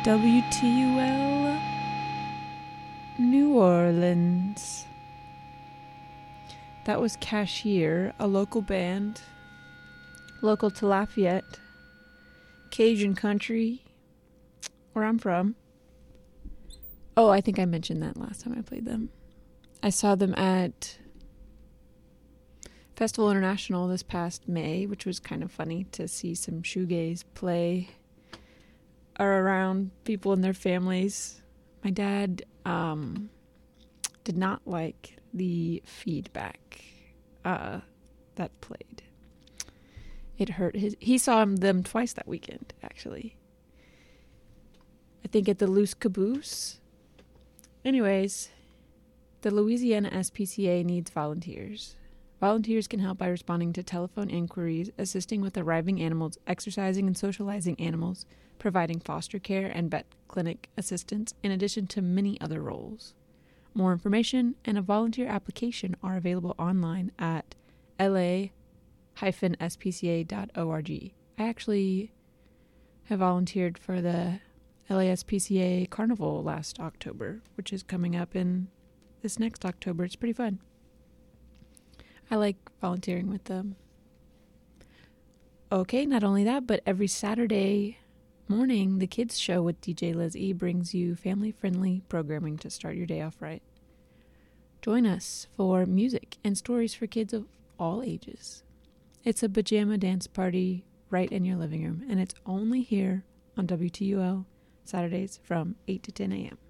WTUL New Orleans. That was Cashier, a local band, local to Lafayette, Cajun country, where I'm from. Oh, I think I mentioned that last time I played them. I saw them at Festival International this past May, which was kind of funny to see some shoegaze play around people and their families. My dad did not like the feedback that played. It hurt he saw them twice that weekend, actually. I think at the Loose Caboose. Anyways, the Louisiana SPCA needs volunteers. Volunteers can help by responding to telephone inquiries, assisting with arriving animals, exercising and socializing animals, providing foster care and vet clinic assistance, in addition to many other roles. More information and a volunteer application are available online at la-spca.org. I actually have volunteered for the LASPCA Carnival last October, which is coming up in this next October. It's pretty fun. I like volunteering with them. Okay, not only that, but every Saturday morning, the kids show with DJ Liz E brings you family-friendly programming to start your day off right. Join us for music and stories for kids of all ages. It's a pajama dance party right in your living room, and it's only here on WTUL Saturdays from 8 to 10 a.m.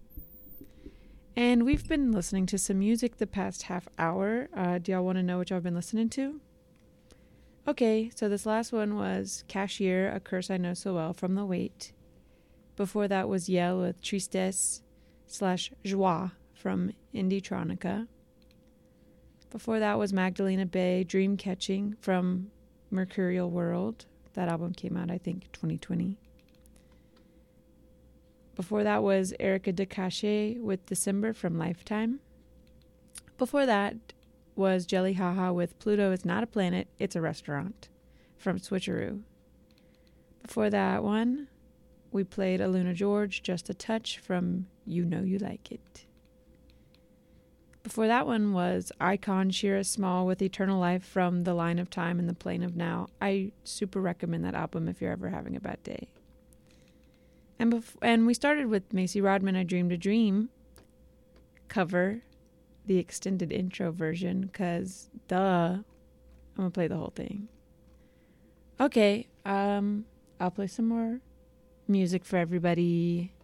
And we've been listening to some music the past half hour. Do y'all want to know what y'all have been listening to? Okay, so this last one was Cashier, A Curse I Know So Well, from The Wait. Before that was Yell with Tristesse/Joie from Indietronica. Before that was Magdalena Bay, Dream Catching from Mercurial World. That album came out, I think, 2020. Before that was Erica DeCache with December from Lifetime. Before that was Jelly Haha with Pluto Is Not a Planet, It's a Restaurant from Switcheroo. Before that one, we played Aluna George, Just a Touch from You Know You Like It. Before that one was Icon Shira Small with Eternal Life from The Line of Time and The Plane of Now. I super recommend that album if you're ever having a bad day. And we started with Macy Rodman, I Dreamed a Dream cover, the extended intro version, because duh, I'm going to play the whole thing. Okay, I'll play some more music for everybody.